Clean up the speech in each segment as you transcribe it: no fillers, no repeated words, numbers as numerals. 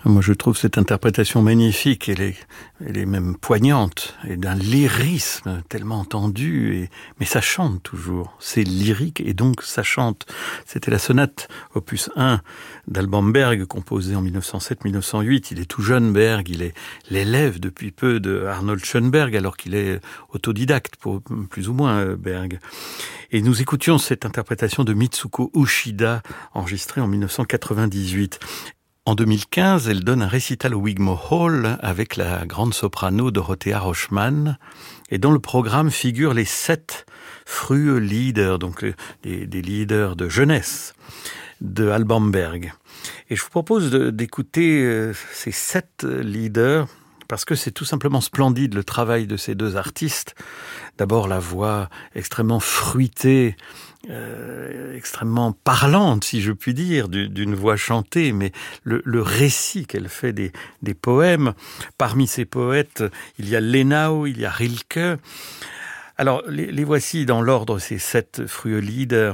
Moi, je trouve cette interprétation magnifique. Elle est même poignante et d'un lyrisme tellement tendu. Mais ça chante toujours. C'est lyrique et donc ça chante. C'était la sonate opus 1 d'Alban Berg, composée en 1907-1908. Il est tout jeune, Berg. Il est l'élève depuis peu de Arnold Schoenberg, alors qu'il est autodidacte, plus ou moins, Berg. Et nous écoutions cette interprétation de Mitsuko Uchida, enregistrée en 1998. En 2015, elle donne un récital au Wigmore Hall avec la grande soprano Dorothea Rochman. Et dans le programme figurent les 7 frühe Lieder, donc des leaders de jeunesse de Alban Berg. Et je vous propose d'écouter ces 7 leaders parce que c'est tout simplement splendide le travail de ces 2 artistes. D'abord la voix extrêmement fruitée, extrêmement parlante, si je puis dire, d'une voix chantée, mais le récit qu'elle fait des poèmes. Parmi ces poètes, il y a Lenau, il y a Rilke. Alors, les voici dans l'ordre, ces 7 frühe Lieder,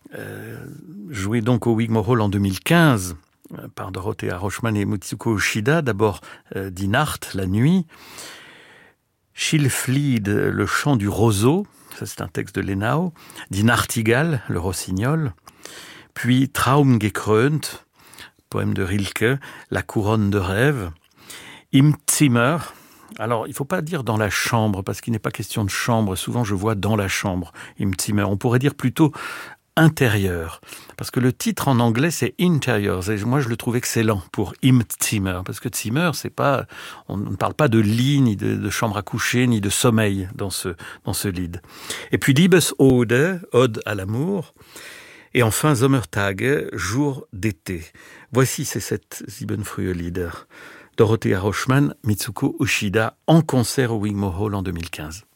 joués donc au Wigmore Hall en 2015, par Dorothea Rochman et Mitsuko Uchida. D'abord, Die Nacht, la nuit. Schilflied, le chant du roseau, ça c'est un texte de Lenau. Die Nachtigall, le rossignol. Puis Traumgekrönt, poème de Rilke, la couronne de rêve. Im Zimmer, alors il ne faut pas dire dans la chambre, parce qu'il n'est pas question de chambre, souvent je vois dans la chambre, Im Zimmer. On pourrait dire plutôt intérieur, parce que le titre en anglais c'est Interiors, et moi je le trouve excellent pour Im Zimmer, parce que Zimmer c'est pas, on ne parle pas de lit, ni de chambre à coucher, ni de sommeil dans ce lied. Et puis Liebesode, ode à l'amour, et enfin Sommertage, jour d'été. Voici ces 7 Siebenfrühe Lieder. Dorothea Rochman, Mitsuko Uchida, en concert au Wigmore Hall en 2015.